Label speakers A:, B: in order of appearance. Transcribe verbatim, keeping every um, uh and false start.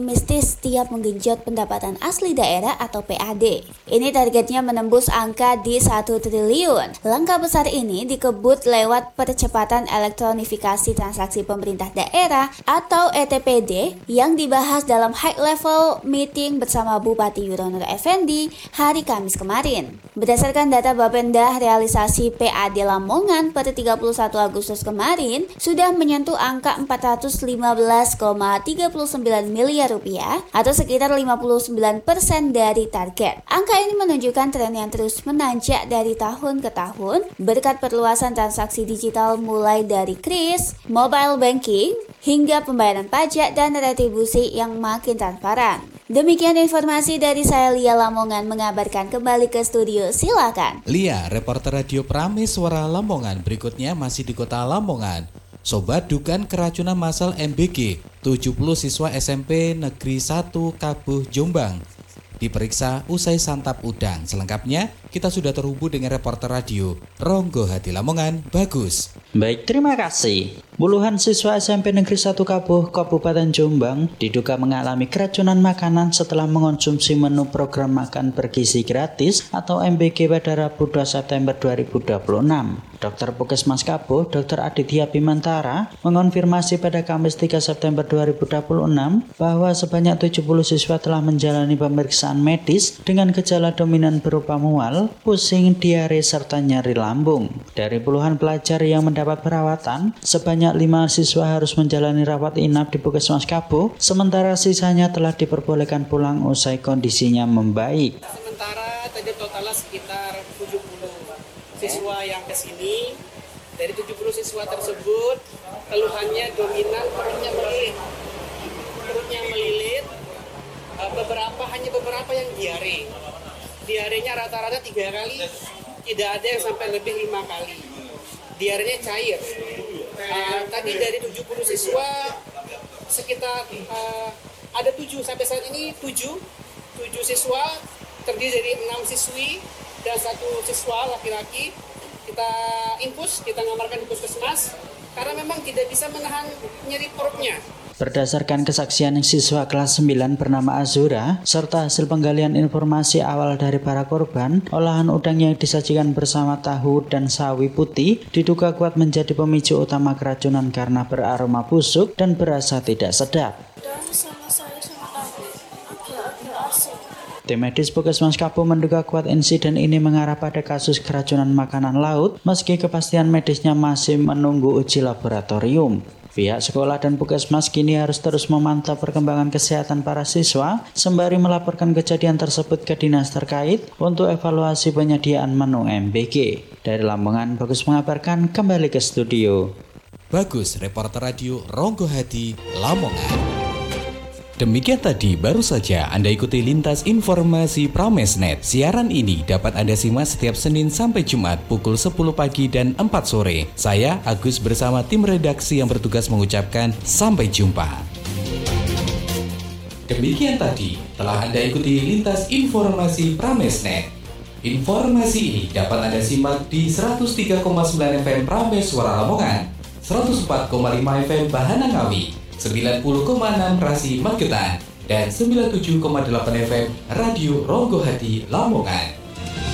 A: Mistis setiap menggenjot pendapatan asli daerah atau P A D. Ini targetnya menembus angka di satu triliun. Langkah besar ini dikebut lewat percepatan elektronifikasi transaksi pemerintah daerah atau E T P D yang dibahas dalam high level meeting bersama Bupati Yuronur Effendi hari Kamis kemarin. Berdasarkan data Bapenda, realisasi P A D Lamongan pada tiga puluh satu Agustus kemarin sudah menyentuh angka empat ratus lima belas koma tiga sembilan miliar rupiah atau sekitar lima puluh sembilan persen dari target. Angka ini menunjukkan tren yang terus menanjak dari tahun ke tahun berkat perluasan transaksi digital mulai dari kris, mobile banking, hingga pembayaran pajak dan retribusi yang makin transparan. Demikian informasi dari saya, Lia Lamongan, mengabarkan. Kembali ke studio, silakan.
B: Lia, reporter Radio Prames Suara Lamongan, berikutnya masih di kota Lamongan. Sobat dugaan keracunan massal M B G, tujuh puluh siswa S M P Negeri satu Kabuh Jombang diperiksa usai santap udang. Selengkapnya kita sudah terhubung dengan reporter radio Ronggo Hati Lamongan, Bagus.
C: Baik, terima kasih. Puluhan siswa S M P Negeri satu Kabuh, Kabupaten Jombang diduga mengalami keracunan makanan setelah mengonsumsi menu program makan bergizi gratis atau M B G pada Rabu dua September dua ribu dua puluh enam. Dokter Puskesmas Kabuh, Dokter Aditya Bimantara, mengonfirmasi pada Kamis tiga September dua ribu dua puluh enam bahwa sebanyak tujuh puluh siswa telah menjalani pemeriksaan medis dengan gejala dominan berupa mual, pusing, diare, serta nyeri lambung. Dari puluhan pelajar yang mendapat perawatan, sebanyak lima siswa harus menjalani rawat inap di Puskesmas Kabuh, sementara sisanya telah diperbolehkan pulang usai kondisinya membaik.
D: Sementara tadi totalnya sekitar tujuh puluh siswa yang kesini. Dari tujuh puluh siswa tersebut, keluhannya dominan perutnya melilit. Perutnya melilit, beberapa hanya beberapa yang diare. Diarenya rata-rata tiga kali, tidak ada yang sampai lebih lima kali. Diarenya cair. Uh, tadi dari tujuh puluh siswa, sekitar uh, ada tujuh sampai saat ini tujuh, tujuh siswa terdiri dari enam siswi dan satu siswa laki-laki. Kita infus, kita ngamarkan di puskesmas karena memang tidak bisa menahan nyeri perutnya.
C: Berdasarkan kesaksian siswa kelas sembilan bernama Azura, serta hasil penggalian informasi awal dari para korban, olahan udang yang disajikan bersama tahu dan sawi putih diduga kuat menjadi pemicu utama keracunan karena beraroma busuk dan berasa tidak sedap.
E: Dan sama saya sama tahu, agak-agak asing.
C: Tim medis Puskesmas Kabuh menduga kuat insiden ini mengarah pada kasus keracunan makanan laut, meski kepastian medisnya masih menunggu uji laboratorium. Pihak sekolah dan Puskesmas kini harus terus memantau perkembangan kesehatan para siswa, sembari melaporkan kejadian tersebut ke dinas terkait untuk evaluasi penyediaan menu M B G. Dari Lamongan, Bagus mengabarkan, kembali ke studio.
B: Bagus, reporter radio Ronggo Hati Lamongan. Demikian tadi baru saja Anda ikuti lintas informasi Pramesnet. Siaran ini dapat Anda simak setiap Senin sampai Jumat pukul sepuluh pagi dan empat sore. Saya Agus bersama tim redaksi yang bertugas mengucapkan sampai jumpa. Demikian tadi telah Anda ikuti lintas informasi Pramesnet. Informasi ini dapat Anda simak di seratus tiga koma sembilan F M Prames Suara Lamongan, seratus empat koma lima F M Bahana Ngawi, sembilan puluh koma enam Rasi Magetan, dan sembilan puluh tujuh koma delapan F M Radio Ronggo Hati Lamongan.